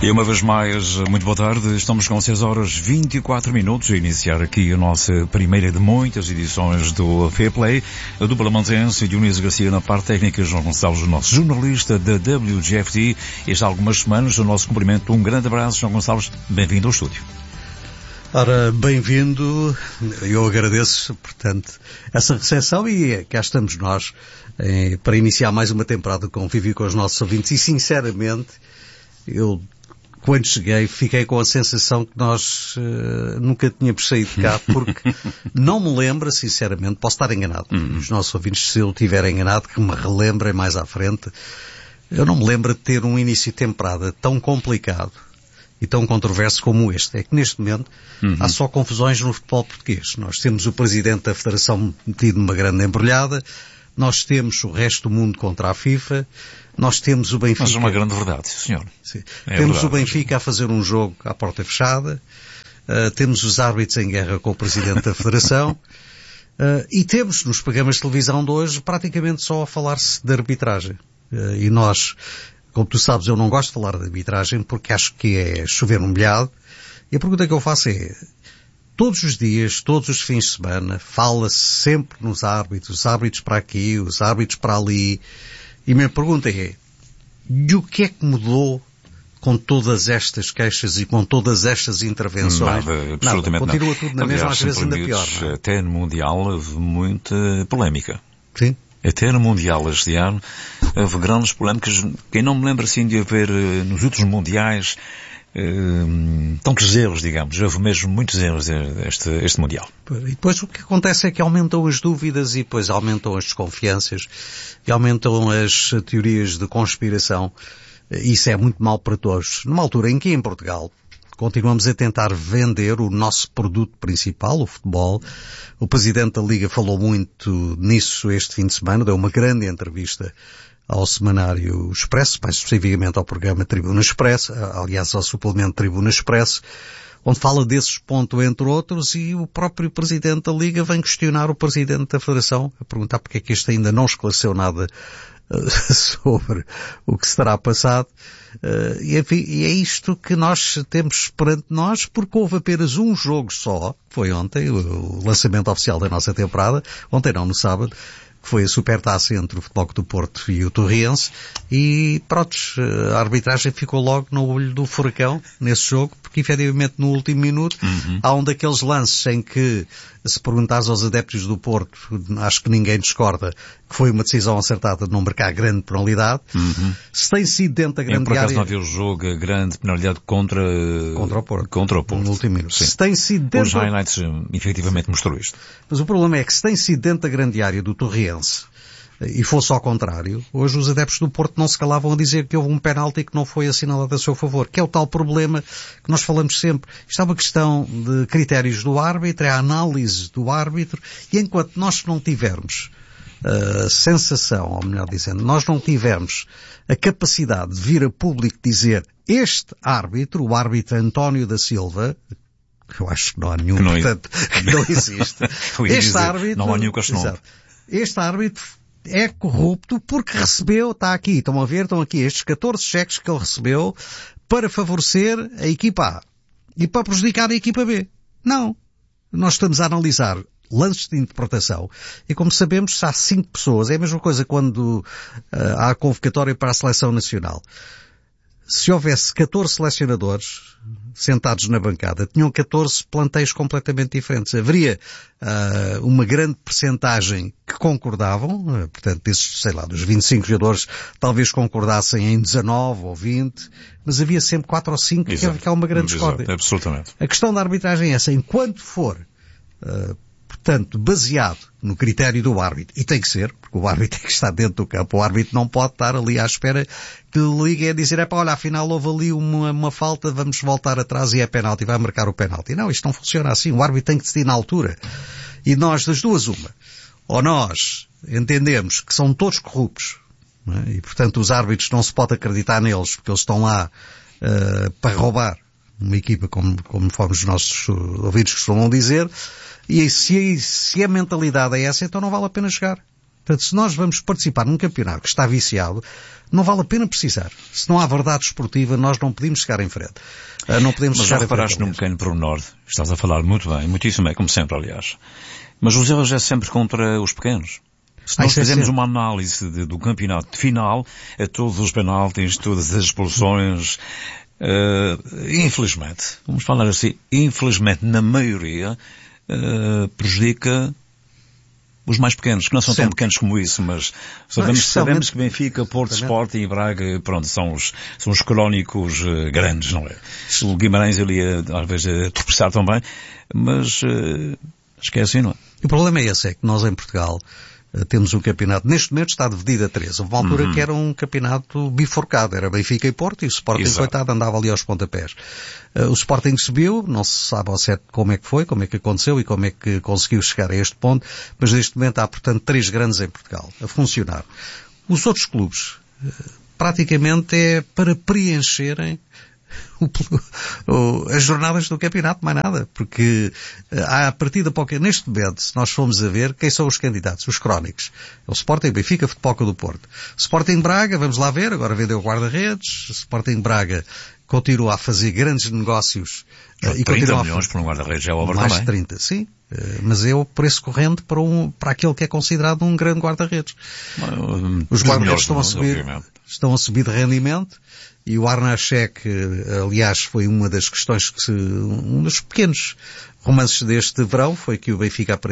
E uma vez mais, muito boa tarde. Estamos com 6 horas 24 minutos a iniciar aqui a nossa primeira de muitas edições do Fair Play. A dupla mantense, Dionísio Garcia na parte técnica, João Gonçalves, o nosso jornalista da WGFT. E já há algumas semanas, o nosso cumprimento. Um grande abraço, João Gonçalves. Bem-vindo ao estúdio. Ora, bem-vindo. Eu agradeço, portanto, essa recepção e cá estamos nós para iniciar mais uma temporada de convívio com os nossos ouvintes e, sinceramente, eu, quando cheguei, fiquei com a sensação que nós nunca tínhamos saído de cá, porque não me lembro, sinceramente, posso estar enganado. Os nossos ouvintes, se eu estiver enganado, que me relembrem mais à frente. Eu não me lembro de ter um início de temporada tão complicado e tão controverso como este. É que neste momento há só confusões no futebol português. Nós temos o Presidente da Federação metido numa grande embrulhada, nós temos o resto do mundo contra a FIFA, nós temos o Benfica... Mas é uma grande verdade, senhor. Sim. Temos o Benfica a fazer um jogo à porta fechada, temos os árbitros em guerra com o Presidente da Federação, e temos nos programas de televisão de hoje praticamente só a falar-se de arbitragem. E nós, como tu sabes, eu não gosto de falar de arbitragem porque acho que é chover no molhado. E a pergunta que eu faço é, todos os dias, todos os fins de semana, fala-se sempre nos árbitros, os árbitros para aqui, os árbitros para ali. E a minha pergunta é, e o que é que mudou com todas estas queixas e com todas estas intervenções? Nada, absolutamente nada. Continua nada. tudo na mesma, às vezes ainda pior. Não é? Até no Mundial houve muita polémica. Sim. Até no Mundial este ano houve grandes polémicas. Quem não me lembra assim de haver nos últimos Mundiais tantos erros, digamos. Houve mesmo muitos erros este Mundial. E depois o que acontece é que aumentam as dúvidas e depois aumentam as desconfianças e aumentam as teorias de conspiração. Isso é muito mau para todos. Numa altura em que em Portugal continuamos a tentar vender o nosso produto principal, o futebol. O Presidente da Liga falou muito nisso este fim de semana, deu uma grande entrevista ao semanário Expresso, mais especificamente ao programa Tribuna Expresso, aliás ao suplemento Tribuna Expresso, onde fala desses pontos entre outros e o próprio Presidente da Liga vem questionar o Presidente da Federação, a perguntar porque é que este ainda não esclareceu nada sobre o que se terá passado. E é isto que nós temos perante nós, porque houve apenas um jogo só, que foi ontem, o lançamento oficial da nossa temporada, ontem não, no sábado, que foi a Supertaça entre o Futebol Clube do Porto e o Torriense, e pronto, a arbitragem ficou logo no olho do furacão nesse jogo, porque efetivamente no último minuto há um daqueles lances em que, se perguntares aos adeptos do Porto, acho que ninguém discorda que foi uma decisão acertada de não marcar grande penalidade. Se tem sido dentro da grande área... Por acaso área... não havia o jogo, a grande penalidade contra o Porto. Contra o Porto. No último minuto. Sim. Se tem sido dentro... Os highlights efetivamente mostrou isto. Mas o problema é que se tem sido dentro da grande área do Torriense e fosse ao contrário, hoje os adeptos do Porto não se calavam a dizer que houve um penalti que não foi assinalado a seu favor, que é o tal problema que nós falamos sempre. Isto é uma questão de critérios do árbitro, é a análise do árbitro, e enquanto nós não tivermos a sensação, ou melhor dizendo, nós não tivermos a capacidade de vir a público dizer este árbitro, o árbitro António da Silva, que eu acho que não há nenhum, portanto, que não existe. Este árbitro, não há nenhum questionamento. Este árbitro é corrupto porque recebeu, está aqui, estão a ver, estão aqui estes 14 cheques que ele recebeu para favorecer a equipa A e para prejudicar a equipa B. Não. Nós estamos a analisar lances de interpretação e, como sabemos, há 5 pessoas. É a mesma coisa quando há a convocatória para a seleção nacional. Se houvesse 14 selecionadores sentados na bancada, tinham 14 plantéis completamente diferentes. Haveria uma grande percentagem que concordavam, portanto, desses, sei lá, dos 25 jogadores, talvez concordassem em 19 ou 20, mas havia sempre 4 ou 5 que há uma grande discórdia. Absolutamente. A questão da arbitragem é essa, enquanto for portanto, baseado no critério do árbitro, e tem que ser, porque o árbitro tem que estar dentro do campo, o árbitro não pode estar ali à espera que ligue a dizer, olha, afinal houve ali uma falta, vamos voltar atrás e é penalti, vai marcar o penalti. Não, isto não funciona assim, o árbitro tem que decidir na altura. E nós, das duas, uma. Ou nós entendemos que são todos corruptos, não é? E portanto os árbitros não se pode acreditar neles, porque eles estão lá para roubar uma equipa, como fomos os nossos ouvintes costumam dizer. E se a mentalidade é essa, então não vale a pena jogar. Portanto, se nós vamos participar num campeonato que está viciado, não vale a pena precisar. Se não há verdade esportiva, nós não podemos chegar em frente. Não podemos Mas já reparaste num pequeno pormenor, estás a falar muito bem, muitíssimo bem, como sempre, aliás. Mas os erros é sempre contra os pequenos. Se nós fizermos uma análise do campeonato final, a todos os penaltis, todas as expulsões, infelizmente, vamos falar assim, infelizmente, na maioria, prejudica os mais pequenos, que não são tão pequenos como isso, mas sabemos que Benfica, Porto, Sporting e Braga, pronto, são os crónicos grandes, não é? O Guimarães ele ia, às vezes, tropeçar também, mas acho que é assim, não é? O problema é esse, é que nós em Portugal temos um campeonato, neste momento está dividido a 3. Houve uma altura que era um campeonato bifurcado, era Benfica e Porto, e o Sporting, coitado, andava ali aos pontapés. O Sporting subiu, não se sabe ao certo como é que foi, como é que aconteceu e como é que conseguiu chegar a este ponto, mas neste momento há, portanto, 3 grandes em Portugal a funcionar. Os outros clubes, praticamente é para preencherem as jornadas do campeonato, mais nada, porque há a partida pouca. Neste momento, se nós formos a ver, quem são os candidatos? Os crónicos. O Sporting, Benfica, Futebol Clube do Porto. Sporting Braga, vamos lá ver, agora vendeu o guarda-redes. Sporting Braga continua a fazer grandes negócios. E 30 milhões por um guarda-redes é obra também. Mais de 30, sim. Mas é o preço corrente para aquele que é considerado um grande guarda-redes. Os guarda-redes estão a subir de rendimento. E o Arnachek, aliás, foi uma das questões um dos pequenos romances deste verão, foi que o Benfica